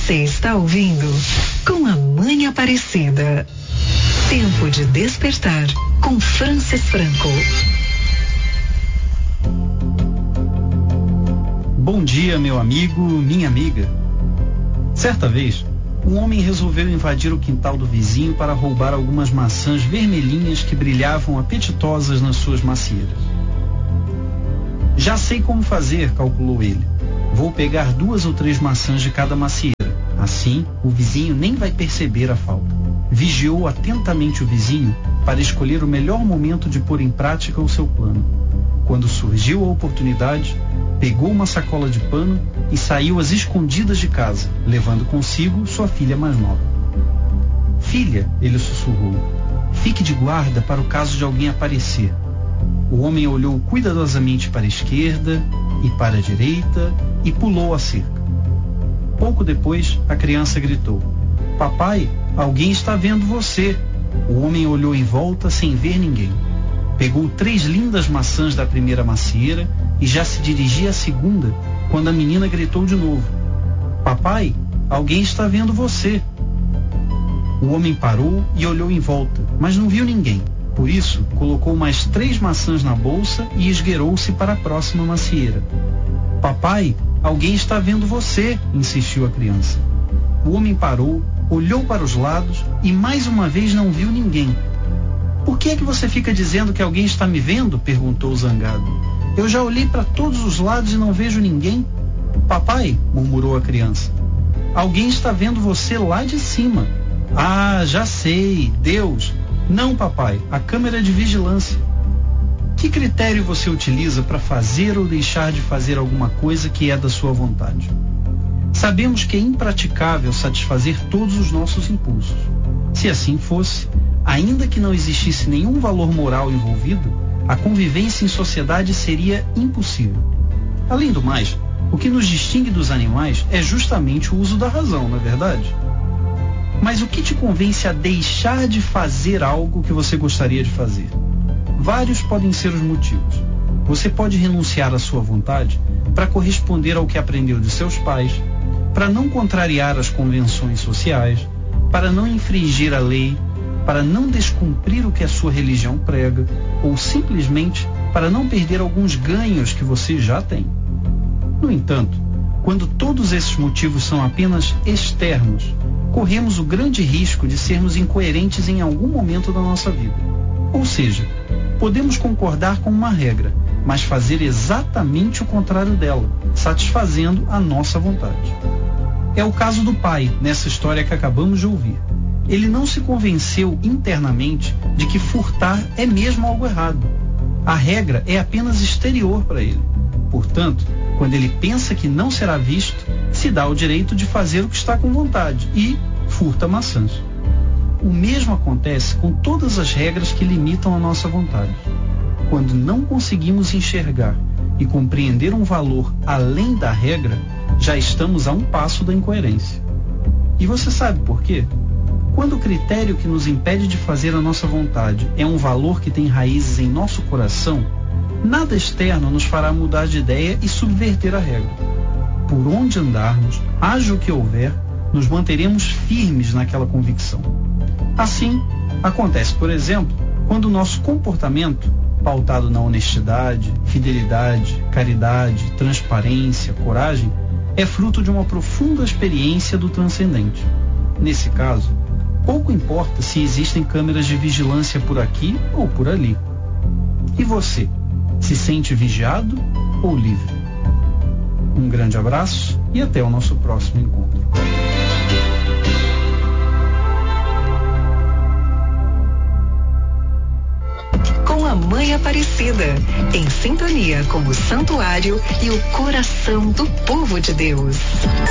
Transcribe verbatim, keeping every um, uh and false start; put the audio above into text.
Você está ouvindo Com a Mãe Aparecida. Tempo de despertar com Francis Franco. Bom dia, meu amigo, minha amiga. Certa vez, um homem resolveu invadir o quintal do vizinho para roubar algumas maçãs vermelhinhas que brilhavam apetitosas nas suas macieiras. Já sei como fazer, calculou ele. Vou pegar duas ou três maçãs de cada macieira. Assim, o vizinho nem vai perceber a falta. Vigiou atentamente o vizinho para escolher o melhor momento de pôr em prática o seu plano. Quando surgiu a oportunidade, pegou uma sacola de pano e saiu às escondidas de casa, levando consigo sua filha mais nova. Filha, ele sussurrou, fique de guarda para o caso de alguém aparecer. O homem olhou cuidadosamente para a esquerda e para a direita e pulou a cerca. Pouco depois, a criança gritou, papai, alguém está vendo você. O homem olhou em volta sem ver ninguém. Pegou três lindas maçãs da primeira macieira e já se dirigia à segunda, quando a menina gritou de novo. Papai, alguém está vendo você. O homem parou e olhou em volta, mas não viu ninguém. Por isso, colocou mais três maçãs na bolsa e esgueirou-se para a próxima macieira. Papai, alguém está vendo você, insistiu a criança. O homem parou, olhou para os lados e mais uma vez não viu ninguém. Por que é que você fica dizendo que alguém está me vendo? Perguntou zangado. Eu já olhei para todos os lados e não vejo ninguém. Papai, murmurou a criança, alguém está vendo você lá de cima. Ah, já sei, Deus. Não, papai, a câmera de vigilância. Que critério você utiliza para fazer ou deixar de fazer alguma coisa que é da sua vontade? Sabemos que é impraticável satisfazer todos os nossos impulsos. Se assim fosse, ainda que não existisse nenhum valor moral envolvido, a convivência em sociedade seria impossível. Além do mais, o que nos distingue dos animais é justamente o uso da razão, não é verdade? Mas o que te convence a deixar de fazer algo que você gostaria de fazer? Vários podem ser os motivos. Você pode renunciar à sua vontade para corresponder ao que aprendeu de seus pais, para não contrariar as convenções sociais, para não infringir a lei, para não descumprir o que a sua religião prega, ou simplesmente para não perder alguns ganhos que você já tem. No entanto, quando todos esses motivos são apenas externos, corremos o grande risco de sermos incoerentes em algum momento da nossa vida. Ou seja, podemos concordar com uma regra, mas fazer exatamente o contrário dela, satisfazendo a nossa vontade. É o caso do pai, nessa história que acabamos de ouvir. Ele não se convenceu internamente de que furtar é mesmo algo errado. A regra é apenas exterior para ele. Portanto, quando ele pensa que não será visto, se dá o direito de fazer o que está com vontade e furta maçãs. O mesmo acontece com todas as regras que limitam a nossa vontade. Quando não conseguimos enxergar e compreender um valor além da regra, já estamos a um passo da incoerência. E você sabe por quê? Quando o critério que nos impede de fazer a nossa vontade é um valor que tem raízes em nosso coração, nada externo nos fará mudar de ideia e subverter a regra. Por onde andarmos, haja o que houver, nos manteremos firmes naquela convicção. Assim, acontece, por exemplo, quando o nosso comportamento, pautado na honestidade, fidelidade, caridade, transparência, coragem, é fruto de uma profunda experiência do transcendente. Nesse caso, pouco importa se existem câmeras de vigilância por aqui ou por ali. E você, se sente vigiado ou livre? Um grande abraço e até o nosso próximo encontro. Com a Mãe Aparecida, em sintonia com o santuário e o coração do povo de Deus.